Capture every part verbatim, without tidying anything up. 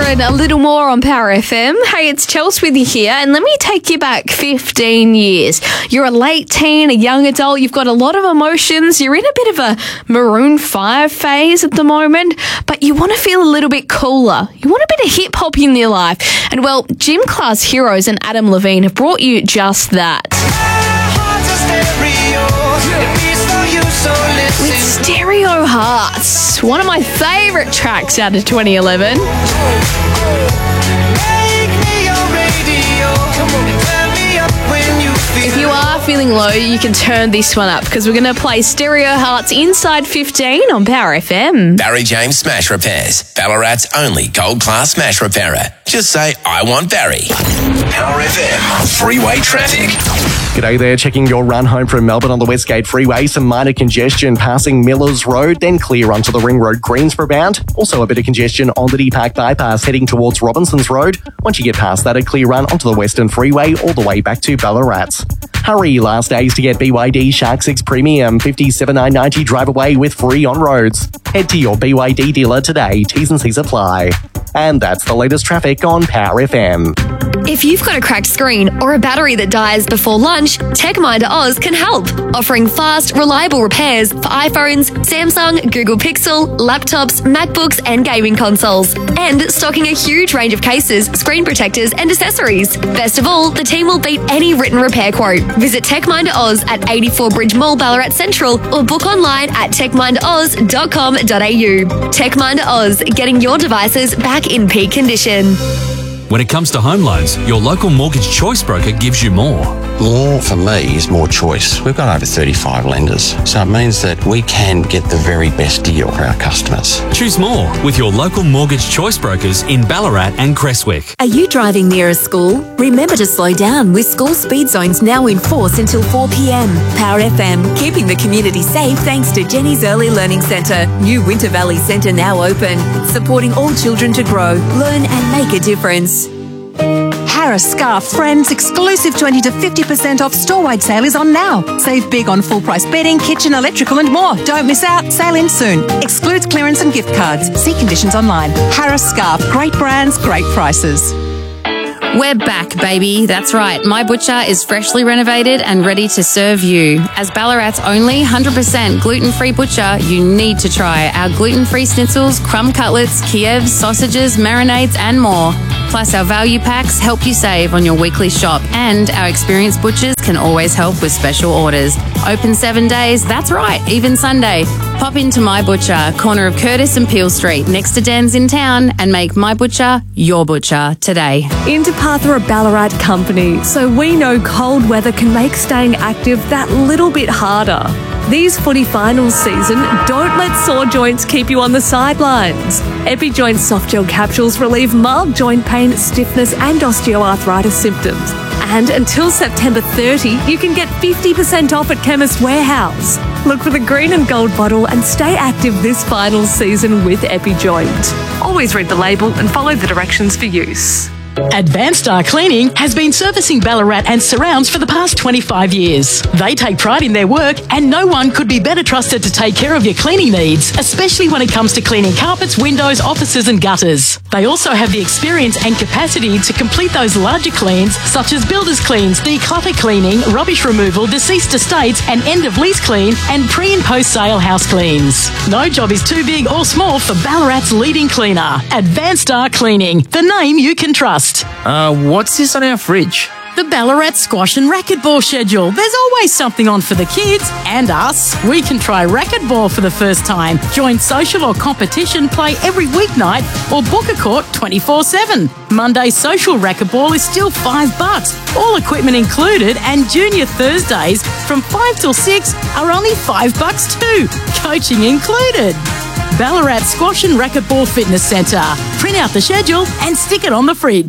and a little more on Power F M. Hey, it's Chels with you here, and let me take you back fifteen years. You're a late teen, a young adult, you've got a lot of emotions, you're in a bit of a Maroon five phase at the moment, but you want to feel a little bit cooler. You want a bit of hip-hop in your life. And well, Gym Class Heroes and Adam Levine have brought you just that. With Stereo Hearts, one of my favourite tracks out of twenty eleven. If you are feeling low, you can turn this one up because we're going to play Stereo Hearts Inside fifteen on Power F M. Barry James Smash Repairs, Ballarat's only gold class smash repairer. Just say, I want Barry. Power F M, freeway traffic. G'day there, checking your run home from Melbourne on the Westgate Freeway. Some minor congestion passing Millers Road, then clear onto the Ring Road Greensborough bound. Also a bit of congestion on the D Park Bypass heading towards Robinsons Road. Once you get past that, a clear run onto the Western Freeway all the way back to Ballarat. Hurry, last days to get B Y D Shark six Premium, fifty-seven nine ninety drive away with free on roads. Head to your B Y D dealer today, T's and C's apply. And that's the latest traffic on Power F M. If you've got a cracked screen or a battery that dies before lunch, TechMinder Oz can help, offering fast, reliable repairs for iPhones, Samsung, Google Pixel, laptops, MacBooks and gaming consoles, and stocking a huge range of cases, screen protectors and accessories. Best of all, the team will beat any written repair quote. Visit TechMinder Oz at eighty-four Bridge Mall, Ballarat Central, or book online at tech minder oz dot com dot a u. TechMinder Oz, getting your devices back in peak condition. When it comes to home loans, your local mortgage choice broker gives you more. More for me is more choice. We've got over thirty-five lenders, so it means that we can get the very best deal for our customers. Choose more with your local mortgage choice brokers in Ballarat and Creswick. Are you driving near a school? Remember to slow down with school speed zones now in force until four p m. Power F M, keeping the community safe thanks to Jenny's Early Learning Centre. New Winter Valley Centre now open, supporting all children to grow, learn and make a difference. Harris Scarf Friends exclusive twenty to fifty percent off store-wide sale is on now. Save big on full-price bedding, kitchen, electrical and more. Don't miss out. Sale ends soon. Excludes clearance and gift cards. See conditions online. Harris Scarf. Great brands, great prices. We're back, baby. That's right. My Butcher is freshly renovated and ready to serve you. As Ballarat's only one hundred percent gluten-free butcher, you need to try our gluten-free schnitzels, crumb cutlets, Kievs, sausages, marinades and more. Plus, our value packs help you save on your weekly shop, and our experienced butchers can always help with special orders. Open seven days, that's right, even Sunday. Pop into My Butcher, corner of Curtis and Peel Street, next to Dan's in town, and make My Butcher your butcher today. Interpath are a Ballarat company, so we know cold weather can make staying active that little bit harder. These footy finals season, don't let sore joints keep you on the sidelines. EpiJoint soft gel capsules relieve mild joint pain, stiffness and osteoarthritis symptoms. And until September thirtieth, you can get fifty percent off at Chemist Warehouse. Look for the green and gold bottle and stay active this finals season with EpiJoint. Always read the label and follow the directions for use. Advanced Star Cleaning has been servicing Ballarat and surrounds for the past twenty-five years. They take pride in their work and no one could be better trusted to take care of your cleaning needs, especially when it comes to cleaning carpets, windows, offices and gutters. They also have the experience and capacity to complete those larger cleans such as builders cleans, declutter cleaning, rubbish removal, deceased estates and end of lease clean and pre and post sale house cleans. No job is too big or small for Ballarat's leading cleaner. Advanced Star Cleaning, the name you can trust. Uh, what's this on our fridge? The Ballarat Squash and Racquetball schedule. There's always something on for the kids and us. We can try racquetball for the first time, join social or competition play every weeknight, or book a court twenty-four seven. Monday social racquetball is still five bucks, all equipment included, and junior Thursdays from five till six are only five bucks too, coaching included. Ballarat Squash and Racquetball Fitness Centre. Print out the schedule and stick it on the fridge.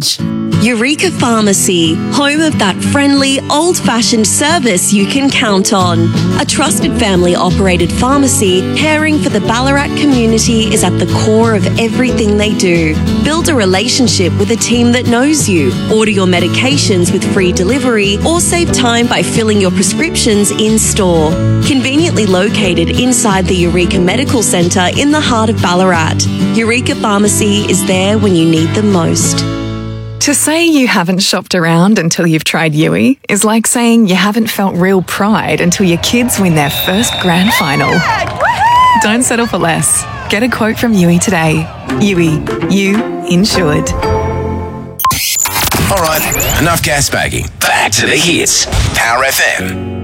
Eureka Pharmacy, home of that friendly, old-fashioned service you can count on. A trusted family-operated pharmacy caring for the Ballarat community is at the core of everything they do. Build a relationship with a team that knows you. Order your medications with free delivery or save time by filling your prescriptions in-store. Conveniently located inside the Eureka Medical Centre in the heart of Ballarat, Eureka Pharmacy is there when you need them most. To say you haven't shopped around until you've tried Yui is like saying you haven't felt real pride until your kids win their first grand final. Don't settle for less. Get a quote from Yui today. Yui, you insured. All right, enough gas bagging. Back to the hits. Power F M.